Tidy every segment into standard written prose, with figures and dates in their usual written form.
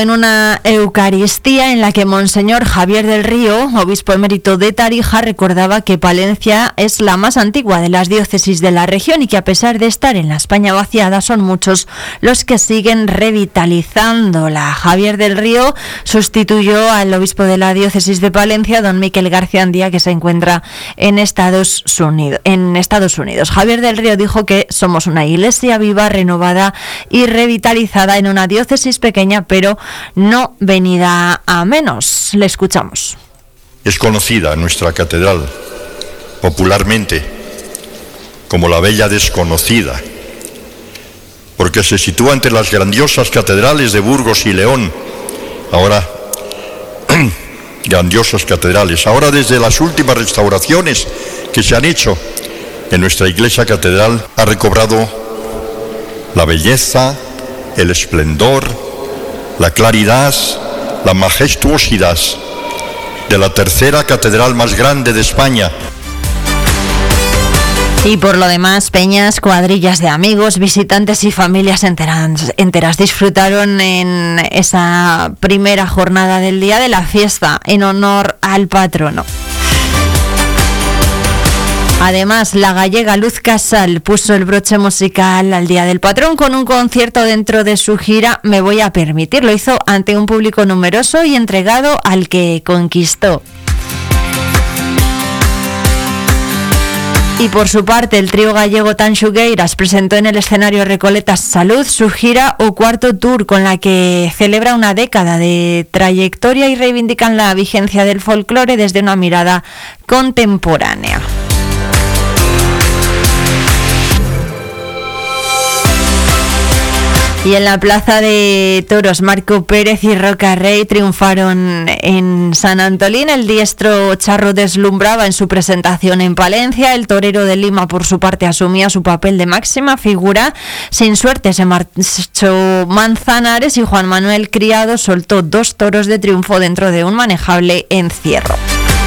en una Eucaristía en la que Monseñor Javier del Río, obispo emérito de Tarija, recordaba que Palencia es la más antigua de las diócesis de la región y que a pesar de estar en la España vaciada son muchos los que siguen revitalizándola. Javier del Río sustituyó al obispo de la diócesis de Palencia, don Miquel García Andía, que se encuentra en Estados Unidos. Javier del Río dijo que somos una iglesia viva, renovada y revitalizada en una diócesis pequeña, pero no venida a menos. Le escuchamos. Es conocida nuestra catedral popularmente como la Bella Desconocida, porque se sitúa entre las grandiosas catedrales de Burgos y León, ahora grandiosas catedrales. Ahora, desde las últimas restauraciones que se han hecho en nuestra iglesia catedral, ha recobrado la belleza, el esplendor, la claridad, la majestuosidad de la tercera catedral más grande de España. Y por lo demás, peñas, cuadrillas de amigos, visitantes y familias enteras disfrutaron en esa primera jornada del día de la fiesta en honor al patrono. Además, la gallega Luz Casal puso el broche musical al Día del Patrón con un concierto dentro de su gira Me Voy a Permitir. Lo hizo ante un público numeroso y entregado al que conquistó. Y por su parte, el trío gallego Tanxugueiras presentó en el escenario Recoletas Salud su gira O Cuarto Tour, con la que celebra una década de trayectoria y reivindican la vigencia del folclore desde una mirada contemporánea. Y en la plaza de toros, Marco Pérez y Roca Rey triunfaron en San Antolín. El diestro charro deslumbraba en su presentación en Palencia. El torero de Lima, por su parte, asumía su papel de máxima figura. Sin suerte se marchó Manzanares y Juan Manuel Criado soltó 2 toros de triunfo dentro de un manejable encierro.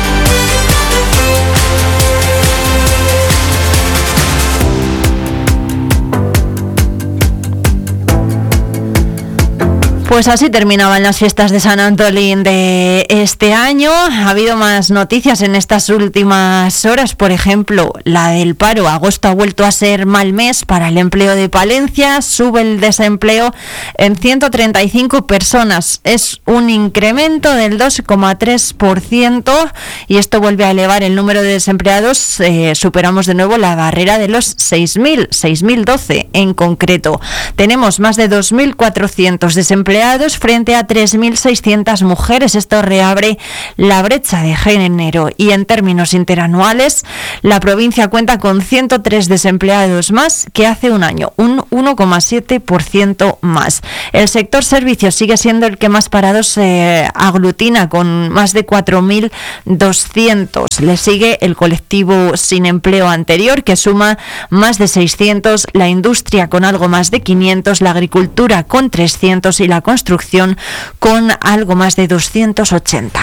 Pues así terminaban las fiestas de San Antolín de este año. Ha habido más noticias en estas últimas horas. Por ejemplo, la del paro. Agosto ha vuelto a ser mal mes para el empleo de Palencia. Sube el desempleo en 135 personas. Es un incremento del 2,3% y esto vuelve a elevar el número de desempleados. Superamos de nuevo la barrera de los 6.012 en concreto. Tenemos más de 2.400 desempleados frente a 3.600 mujeres. Esto reabre la brecha de género y en términos interanuales la provincia cuenta con 103 desempleados más que hace un año, un 1,7% más. El sector servicios sigue siendo el que más parados aglutina con más de 4.200. Le sigue el colectivo sin empleo anterior que suma más de 600, la industria con algo más de 500, la agricultura con 300 y la construcción con algo más de 280.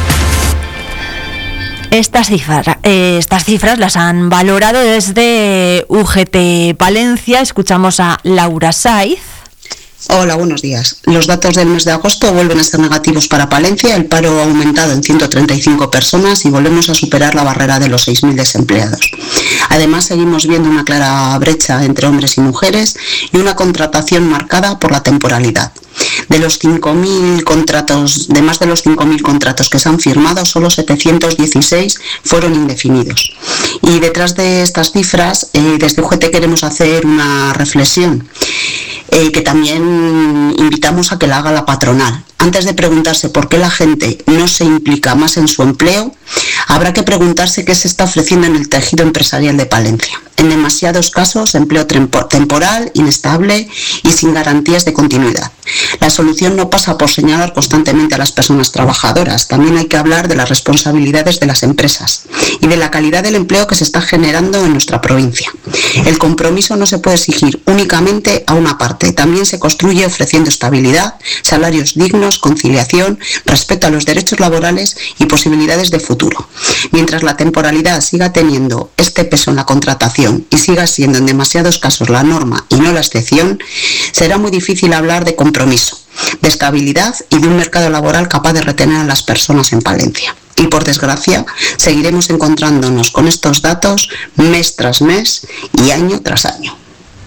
Estas cifras las han valorado desde UGT Palencia. Escuchamos a Laura Saiz. Hola, buenos días. Los datos del mes de agosto vuelven a ser negativos para Palencia. El paro ha aumentado en 135 personas y volvemos a superar la barrera de los 6.000 desempleados. Además, seguimos viendo una clara brecha entre hombres y mujeres y una contratación marcada por la temporalidad. De más de los 5.000 contratos que se han firmado, solo 716 fueron indefinidos. Y detrás de estas cifras, desde UGT queremos hacer una reflexión que también invitamos a que la haga la patronal. Antes de preguntarse por qué la gente no se implica más en su empleo, habrá que preguntarse qué se está ofreciendo en el tejido empresarial de Palencia. En demasiados casos, empleo temporal, inestable y sin garantías de continuidad. La solución no pasa por señalar constantemente a las personas trabajadoras. También hay que hablar de las responsabilidades de las empresas y de la calidad del empleo que se está generando en nuestra provincia. El compromiso no se puede exigir únicamente a una parte. También se construye ofreciendo estabilidad, salarios dignos, conciliación, respeto a los derechos laborales y posibilidades de futuro. Mientras la temporalidad siga teniendo este peso en la contratación y siga siendo en demasiados casos la norma y no la excepción, será muy difícil hablar de compromiso. de estabilidad y de un mercado laboral capaz de retener a las personas en Palencia. Y por desgracia, seguiremos encontrándonos con estos datos mes tras mes y año tras año.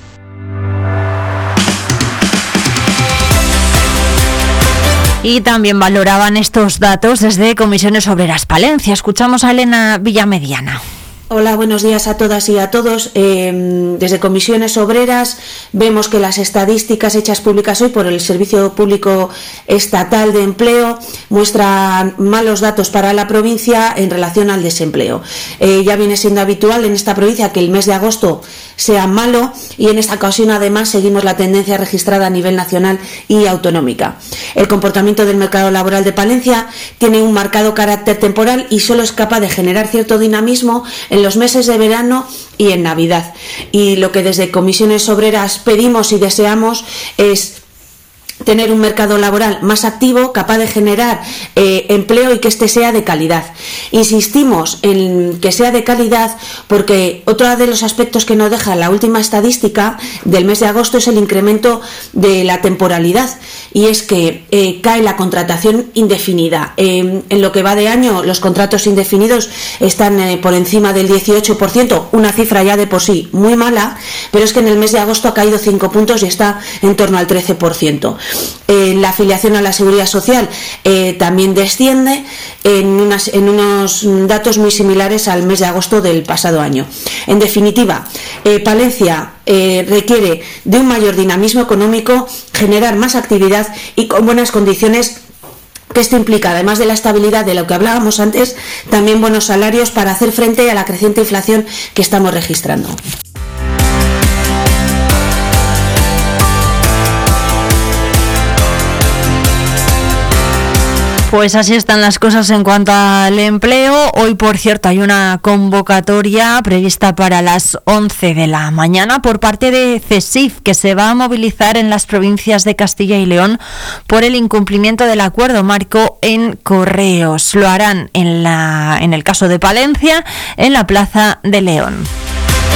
Y también valoraban estos datos desde Comisiones Obreras Palencia. Escuchamos a Elena Villamediana. Hola, buenos días a todas y a todos. Desde Comisiones Obreras vemos que las estadísticas hechas públicas hoy por el Servicio Público Estatal de Empleo muestran malos datos para la provincia en relación al desempleo. Ya viene siendo habitual en esta provincia que el mes de agosto sea malo y en esta ocasión además seguimos la tendencia registrada a nivel nacional y autonómica. El comportamiento del mercado laboral de Palencia tiene un marcado carácter temporal y solo es capaz de generar cierto dinamismo en los meses de verano y en Navidad. Y lo que desde Comisiones Obreras pedimos y deseamos es tener un mercado laboral más activo, capaz de generar empleo y que este sea de calidad. Insistimos en que sea de calidad porque otro de los aspectos que nos deja la última estadística del mes de agosto es el incremento de la temporalidad, y es que cae la contratación indefinida. En lo que va de año, los contratos indefinidos están por encima del 18%, una cifra ya de por sí muy mala, pero es que en el mes de agosto ha caído 5 puntos y está en torno al 13%. La afiliación a la Seguridad Social también desciende en unos datos muy similares al mes de agosto del pasado año. En definitiva, Palencia requiere de un mayor dinamismo económico, generar más actividad y con buenas condiciones, que esto implica, además de la estabilidad de lo que hablábamos antes, también buenos salarios para hacer frente a la creciente inflación que estamos registrando. Pues así están las cosas en cuanto al empleo. Hoy, por cierto, hay una convocatoria prevista para las 11 de la mañana por parte de CESIF, que se va a movilizar en las provincias de Castilla y León por el incumplimiento del acuerdo marco en Correos. Lo harán en el caso de Palencia, en la Plaza de León.